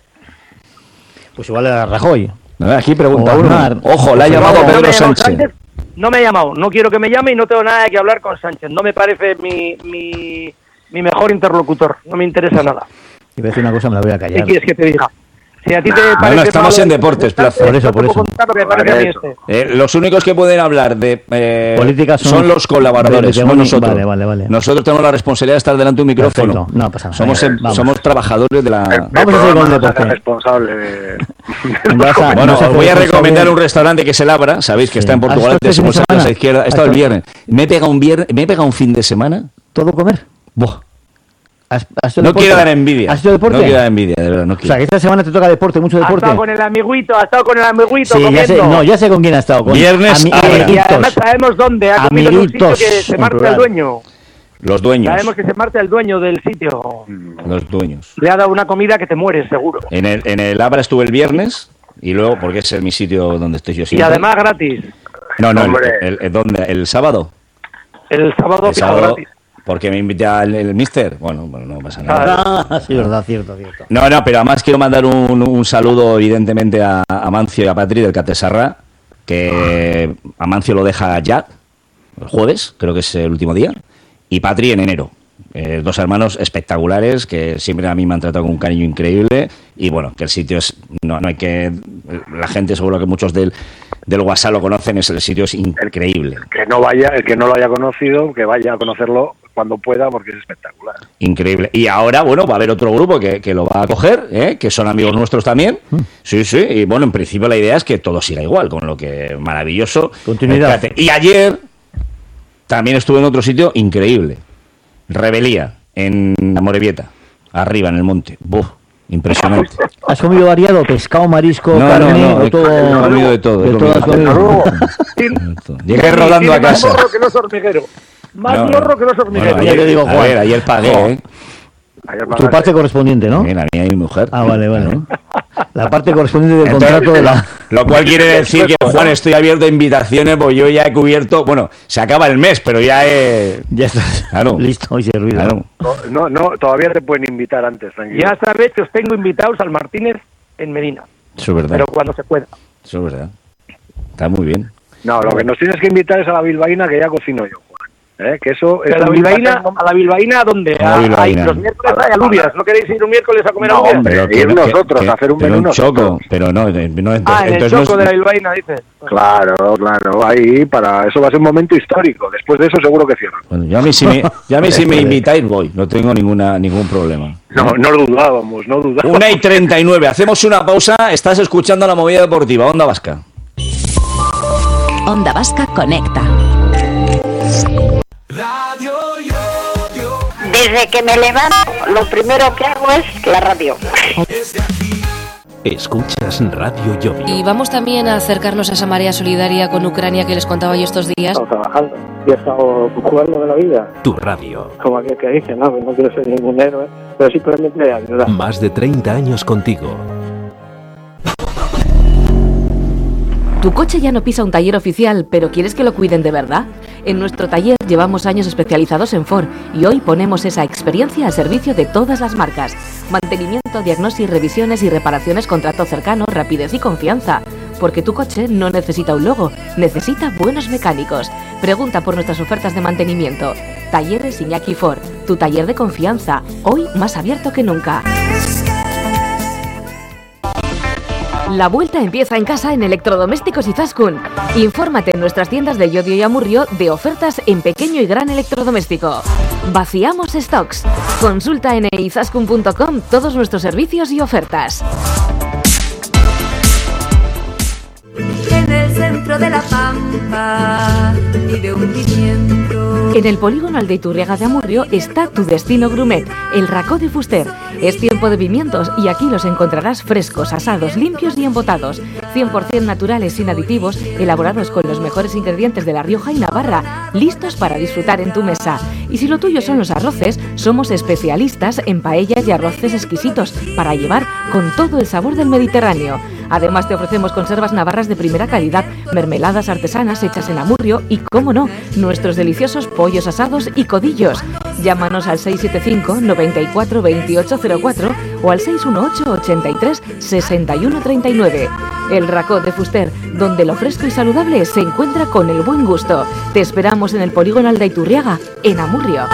Pues igual era Rajoy. a ver, aquí pregunta O uno. Aznar. Ojo, le ha llamado No, no me Pedro ha llamado Sánchez. No me ha llamado, no quiero que me llame y no tengo nada que hablar con Sánchez. No me parece mi, mi, mi mejor interlocutor, no me interesa nada. Y voy a decir una cosa, me la voy a ¿Qué callar. quieres que te diga? Si a ti te No, parece no, estamos malo en el deportes, representante, Plaza. Por eso, yo por te eso. puedo contar lo que me parece a mí este. Eh, los únicos que pueden hablar de eh, Política son- son los colaboradores, de- de- no nosotros. Vale, vale, vale. Nosotros tenemos la responsabilidad de estar delante de un micrófono. Perfecto, no pasa nada. Somos, Venga, em- vamos. somos trabajadores de la... el Vamos a seguir con el programa no se hace deporte. responsable de... Vas a- Bueno, no se os voy a hace recomendar responsable. un restaurante que se labra, sabéis que Sí. está en ¿Has Portugal, estado este fin de decimos a la semana? izquierda, he estado el ¿Has viernes. Me he pegado un viernes, me he pegado un fin de semana. ¿Todo comer? Buah. ¿Has- has hecho No deporte? quiero dar envidia. ¿Has hecho deporte? No quiero dar envidia, de verdad, no O sea, quiero. que esta semana te toca deporte, mucho Ha deporte. estado con el amiguito, ha estado con el amiguito Sí, ya comiendo. sé, no, ya sé con quién ha estado. Con Viernes, ami- ahora. Y amiguitos. además sabemos dónde, ha comido en un sitio Amiguitos, que se en marcha el plural. dueño. Los dueños. Sabemos que se marcha el dueño del sitio. Los dueños. Le ha dado una comida que te mueres, seguro. En el, en el Abra estuve el viernes y luego, porque es mi sitio donde estoy yo Y siempre. además gratis. No, no, el, Hombre. el, el- ¿dónde? ¿El sábado? El sábado, El fijo, sábado, gratis. porque me invita el, el mister. Bueno, bueno, no pasa nada. Ah, sí, verdad, cierto, cierto. No, no, pero además quiero mandar un, un saludo, evidentemente, a, a Mancio y a Patri del Catesarra, que a Mancio lo deja ya, el jueves, creo que es el último día, y Patri en enero. Eh, dos hermanos espectaculares que siempre a mí me han tratado con un cariño increíble y bueno, que el sitio es, no, no hay que, la gente seguro que muchos del, del WhatsApp lo conocen, es, el sitio es increíble. Que no vaya, el que no lo haya conocido, que vaya a conocerlo cuando pueda, porque es espectacular. Increíble. Y ahora, bueno, va a haber otro grupo que, que lo va a coger, ¿eh? Que son amigos nuestros también. Sí, sí. Y bueno, en principio la idea es que todo siga igual, con lo que maravilloso. Continuidad. Y ayer también estuve en otro sitio increíble. Rebelía, en Amorebieta, arriba en el monte. Buf, impresionante. ¿Has comido variado? ¿Pescado, marisco, No, carne no, no, o he- todo? he comido de todo, he De todo has comido comido. Llegué rodando a Tiene más casa. morro que los hormigueros. Más No, no. morro que los hormigueros. Bueno, Ya ayer, te digo, a Juan. ver, ayer pagué, ¿eh? Ayer Tu parte correspondiente, ¿no? Bien, a mí y mi mujer. Ah, vale, vale. Claro. la parte correspondiente del Entonces, contrato de la... Lo cual quiere decir que, Juan, estoy abierto a invitaciones, pues yo ya he cubierto... Bueno, se acaba el mes, pero ya he... Ya está, claro. Listo y servido. Claro. No, no, todavía te pueden invitar antes, tranquilo. Ya sabes que os tengo invitados al Martínez en Medina. Eso es verdad. Pero cuando se pueda. Eso es verdad. Está muy bien. No, lo que nos tienes que invitar es a la bilbaína, que ya cocino yo, Juan. ¿Eh? Que eso, ¿A la bilbaína, a la bilbaína a dónde? A la bilbaína. A, a, los miércoles hay alubias. ¿No queréis ir un miércoles a comer no, alubias? Hombre, Pero ir que, nosotros que, a hacer un pero menú un choco, nosotros. pero no, no entonces, Ah, en el entonces choco no, de la bilbaína, dices. Claro, claro, ahí para eso va a ser un momento histórico. Después de eso seguro que cierran. Bueno, ya a mí si me, ya a mí si me invitáis voy, no tengo ninguna ningún problema. No, no dudábamos, no dudábamos. Una y treinta y nueve, hacemos una pausa, estás escuchando la movida deportiva, Onda Vasca. Onda Vasca conecta. Desde que me levanto, lo primero que hago es la radio. Escuchas Radio Llodio. Y vamos también a acercarnos a esa marea solidaria con Ucrania que les contaba yo estos días. Estamos trabajando y he estado jugando de la vida. Tu radio. Como aquel que dice, no, no quiero ser ningún héroe, pero simplemente ayudar. Más de treinta años contigo. Tu coche ya no pisa un taller oficial, pero ¿quieres que lo cuiden de verdad? En nuestro taller llevamos años especializados en Ford y hoy ponemos esa experiencia al servicio de todas las marcas. Mantenimiento, diagnosis, revisiones y reparaciones con trato cercano, rapidez y confianza. Porque tu coche no necesita un logo, necesita buenos mecánicos. Pregunta por nuestras ofertas de mantenimiento. Talleres Iñaki Ford, tu taller de confianza, hoy más abierto que nunca. La vuelta empieza en casa en Electrodomésticos Izaskun. Infórmate en nuestras tiendas de Llodio y Amurrio de ofertas en pequeño y gran electrodoméstico. Vaciamos stocks. Consulta en izaskun punto com todos nuestros servicios y ofertas. En el centro de la pampa y de un pimiento. En el polígono Aldeiturriaga de Amurrio está tu destino Grumet, el Racó de Fuster. Es tiempo de pimientos y aquí los encontrarás frescos, asados, limpios y embotados. cien por ciento naturales, sin aditivos, elaborados con los mejores ingredientes de La Rioja y Navarra, listos para disfrutar en tu mesa. Y si lo tuyo son los arroces, somos especialistas en paellas y arroces exquisitos para llevar con todo el sabor del Mediterráneo. Además te ofrecemos conservas navarras de primera calidad, mermeladas artesanas hechas en Amurrio y, cómo no, nuestros deliciosos pollos asados y codillos. Llámanos al seis siete cinco, noventa y cuatro, veintiocho cero cuatro o al seis uno ocho, ochenta y tres, sesenta y uno treinta y nueve. El Racó de Fuster, donde lo fresco y saludable se encuentra con el buen gusto. Te esperamos en el polígono Aldeiturriaga, en Amurrio.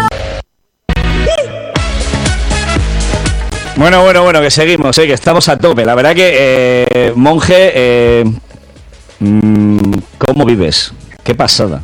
Bueno, bueno, bueno, que seguimos, ¿eh? Que estamos a tope. La verdad que, eh, monje, eh, mmm, ¿cómo vives? ¿Qué pasada?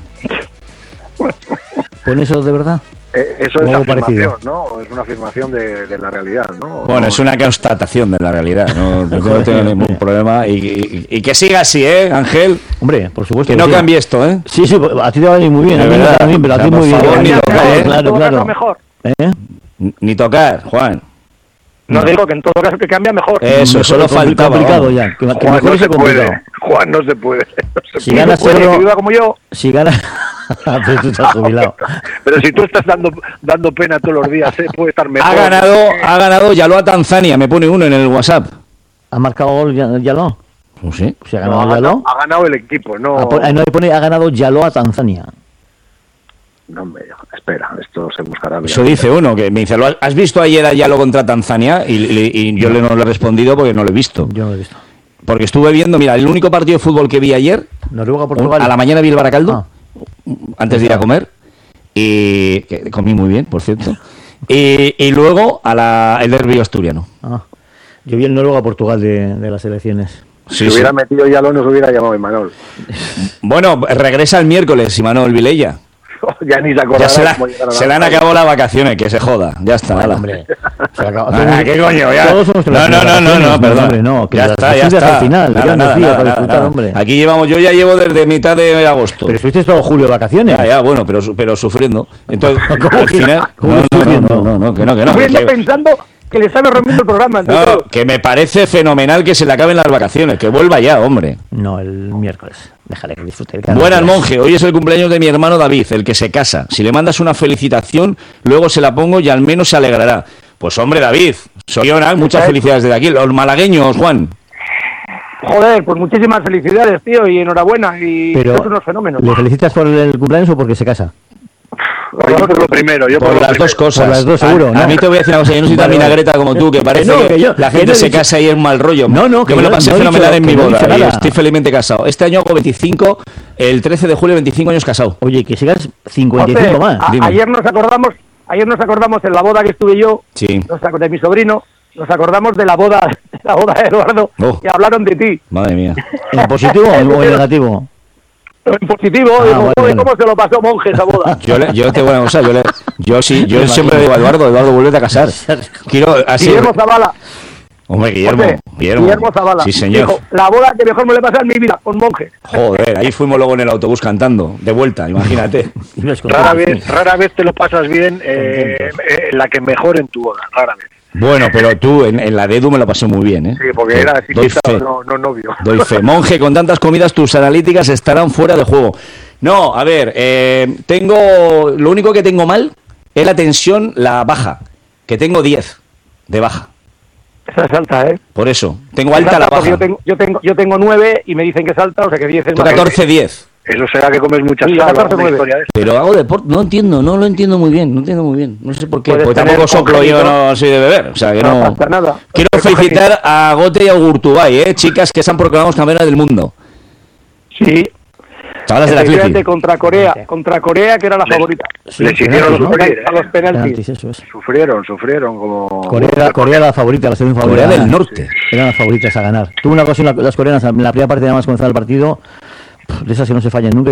¿Con eso de verdad? Eh, eso es Algo afirmación, parecido. ¿no? Es una afirmación de, de la realidad, ¿no? Bueno, no, es una constatación de la realidad. No, no tengo ningún problema. Y, y, y que siga así, ¿eh, Ángel? Hombre, por supuesto. Que no sí. cambie esto, ¿eh? Sí, sí, a ti te va a venir muy bien. De A mí verdad. también, pero a ti O sea, muy por bien. favor, ni tocar, ¿eh? Claro, claro. Mejor. ¿Eh? Ni tocar, Juan. No, no digo que en todo caso que cambia mejor. Eso, Mejor, solo compli- faltaba. complicado vamos. ya. Que, que Juan, mejor no eso se puede. complicado. Juan, no se puede. No se Si puede. ganas Puede, euro- que viva como yo. Si ganas... Pero tú estás jubilado. Pero si tú estás dando dando pena todos los días, ¿eh? Puede estar mejor. Ha ganado, ha ganado Yaloa Tanzania, me pone uno en el WhatsApp. ¿Ha marcado gol ya- Yaló? No sé. ¿Se ha No, ganado ha, Yaló? ganado, ha ganado el equipo, no. Ah, pone- ah, no, ahí pone ha ganado Yaló a Tanzania. No, hombre, espera, esto se buscará. Eso dice uno, que me dice, ¿lo has- ¿has visto ayer a Yalo contra Tanzania? Y, y- y yo le no le he respondido porque no lo he visto. Yo no lo he visto. Porque estuve viendo, mira, el único partido de fútbol que vi ayer, Noruega, Portugal. a la mañana vi el Baracaldo, Ah. antes de ir a comer, y que comí muy bien, por cierto, y, y luego a la, el derbi asturiano. Ah. Yo vi el Noruega-Portugal de, de las elecciones. Sí, si sí. hubiera metido ya lo nos hubiera llamado Imanol. Bueno, regresa el miércoles, Imanol Vilella. Ya ni se acordará Ya se, la, cómo llegar a la se le han playa. acabado las vacaciones, que se joda. Ya está, Bueno, ala. hombre. Se acaba- Ah, ¿qué coño? Ya. Todos somos No, no, no, no, no, perdón. Hombre, no, que ya las está, ya estudias está. al final, Nada, quedan dos nada, días nada, para nada, disfrutar, nada. hombre. Aquí llevamos, yo ya llevo desde mitad de agosto. Pero estuviste todo julio de vacaciones. Ya, ya, bueno, pero, su- pero sufriendo. Entonces, ¿Cómo al que- final... cómo No, no, sufriendo? no, no, no, que no, que no. Estoy que- pensando que le sabe rompiendo el programa. entonces- No, que me parece fenomenal que se le acaben las vacaciones, que vuelva ya, hombre. No, el miércoles. Déjale que disfrute. Buenas, monje. Hoy es el cumpleaños de mi hermano David, el que se casa. Si le mandas una felicitación, luego se la pongo y al menos se alegrará. Pues hombre, David, Soriona, muchas felicidades desde aquí. Los malagueños, Juan. Joder, pues muchísimas felicidades, tío, y enhorabuena, y Pero, son unos fenómenos. ¿le felicitas por el cumpleaños o porque se casa? Yo por lo primero, yo por, Por lo las primero. dos cosas. Por las dos, seguro, a, ¿no? a mí te voy a decir una cosa, yo no soy tan Vale, vale. vinagreta como tú, que parece no, que, que yo- la que gente no he se dicho- casa y es mal rollo. No, no, yo que me lo no- pasé no he fenomenal dicho- en mi que no he boda dicho y nada. estoy felizmente casado. Este año hago veinticinco, el trece de julio, veinticinco años casado. Oye, que sigas cincuenta y cinco José, más. a- Dime. ayer nos acordamos, ayer nos acordamos en la boda que estuve yo, Sí. nos ac- de mi sobrino, nos acordamos de la boda, de la boda de Eduardo, Oh. y hablaron de ti. Madre mía. ¿En positivo o en negativo? En positivo, Ah, digo, vale, joder, vale. ¿cómo se lo pasó Monje esa boda? Yo, le, yo te voy a cosa, yo, le, yo sí, yo siempre le digo a Eduardo, Eduardo, vuélvete a casar. Quiero así. Guillermo Zavala, Hombre, Guillermo, José, Guillermo. Guillermo Zavala, Sí, señor. dijo, la boda que mejor me le pasa en mi vida, con Monje. Joder, ahí fuimos luego en el autobús cantando, de vuelta, imagínate. Rara vez, rara vez te lo pasas bien eh, eh, la que mejor en tu boda, rara vez. Bueno, pero tú en, en la de Edu me lo pasé muy bien, ¿eh? Sí, porque era así, Doy quizá, fe. no, no novio. Doy fe. Monje, con tantas comidas tus analíticas estarán fuera de juego. No, a ver, eh, tengo... Lo único que tengo mal es la tensión, la baja, que tengo diez de baja. Esa es alta, ¿eh? Por eso, tengo alta la Porque baja. Yo tengo, yo tengo, yo tengo nueve y me dicen que es alta, o sea que diez es Tú más. catorce diez. Eso será que comes mucha Sí, sal, catorce, alguna nueve. historia de eso. Pero hago deporte, no entiendo, no lo entiendo muy bien, no entiendo muy bien. No sé por qué, Puedes porque tener tampoco soplo yo, congénito. no soy de beber. O sea, que No no... pasa nada. Quiero felicitar a Gote y a Gurtubay, ¿eh? Chicas que se han proclamado campeonas del mundo. Sí. Chavales del Efectivamente, Athletic. contra Corea, contra Corea, que era la favorita. Les hicieron ¿no? sufrir, A los ¿eh? penaltis. Penaltis, eso es. Sufrieron, sufrieron como... Corea, Corea la favorita, la segunda favorita. Corea del Norte. Eran las favoritas a ganar. Tuvo una ocasión la- las coreanas en la primera parte, nada más comenzar el partido, pff, de esas que no se fallan nunca,